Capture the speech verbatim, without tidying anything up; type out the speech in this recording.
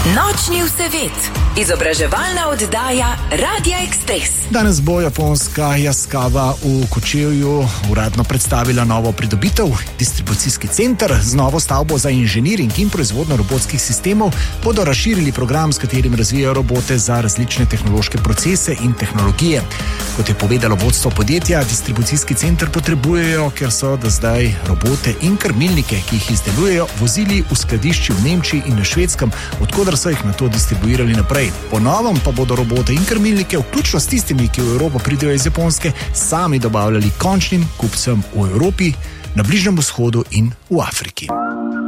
Nočni vsevet, izobraževalna oddaja Radia Ekspres. Danes bo japonska Yaskawa v Kočevju uradno predstavila novo pridobitev. Distribucijski center z novo stavbo za inženiring in proizvodnjo robotskih sistemov bodo razširili program, s katerim razvijajo robote za različne tehnološke procese in tehnologije. Kot je povedalo vodstvo podjetja, distribucijski center potrebujejo, ker so do zdaj robote in krmilnike, ki jih izdelujejo, vozili v skladišči v Nemčiji in na Švedskem, odkudar so jih nato distribuirali naprej. Po novem pa bodo robote in krmilnike, vključno s tistimi, ki v Evropo pridejo iz Japonske, sami dobavljali končnim kupcem v Evropi, na Bližnjem vzhodu in v Afriki.